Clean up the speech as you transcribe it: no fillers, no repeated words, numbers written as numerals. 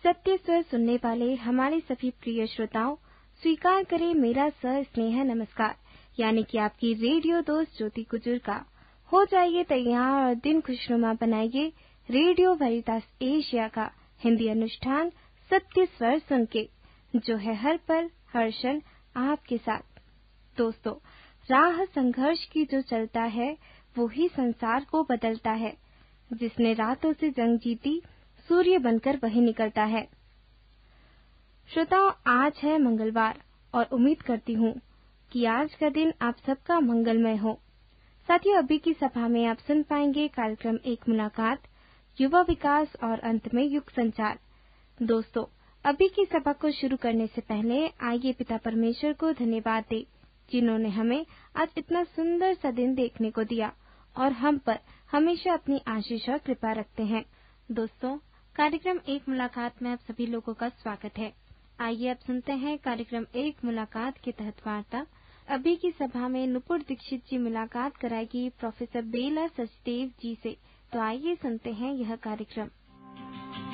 सत्य स्वर सुनने वाले हमारे सभी प्रिय श्रोताओं, स्वीकार करें मेरा स्नेह नमस्कार। यानी कि आपकी रेडियो दोस्त ज्योति कुजूर का। हो जाइए तैयार और दिन खुशनुमा बनाइए रेडियो वेरितास एशिया का हिंदी अनुष्ठान सत्य स्वर सुन के, जो है हर पल हर क्षण आपके साथ। दोस्तों, राह संघर्ष की जो चलता है वो ही संसार को बदलता है। जिसने रातों से जंग जीती, सूर्य बनकर वही निकलता है। श्रोताओं, आज है मंगलवार और उम्मीद करती हूँ कि आज का दिन आप सबका मंगलमय हो। साथियों, अभी की सभा में आप सुन पाएंगे कार्यक्रम एक मुलाकात, युवा विकास और अंत में युग संचार। दोस्तों, अभी की सभा को शुरू करने से पहले आइए पिता परमेश्वर को धन्यवाद दें, जिन्होंने हमें आज इतना सुंदर सा दिन देखने को दिया और हम पर हमेशा अपनी आशीष और कृपा रखते हैं। दोस्तों, कार्यक्रम एक मुलाकात में आप सभी लोगों का स्वागत है। आइए अब सुनते हैं कार्यक्रम एक मुलाकात के तहत वार्ता। अभी की सभा में नुपुर दीक्षित जी मुलाकात कराएगी प्रोफेसर बेला सचदेव जी से। तो आइए सुनते हैं यह कार्यक्रम।